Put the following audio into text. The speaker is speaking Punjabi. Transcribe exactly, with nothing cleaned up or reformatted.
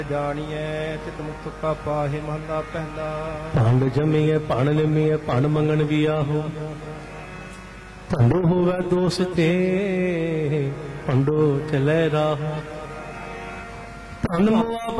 ਜਾਣੀਐ ਚਿਤ ਮੁਖ ਕਾ ਪਾਹੇ ਮਹਲਾ ਪਹਿਲਾ। ਭੰਡ ਜਮੀਏ ਭਣ ਲਿਮੀਏ ਭਣ ਮੰਗਣ ਵੀ ਆਹੋ, ਭੰਡੋ ਹੋਵੇ ਦੋਸ ਤੇ ਭੰਡੋ ਚਲੇ ਰਾਹ। ਭੰਡ ਮੁਆ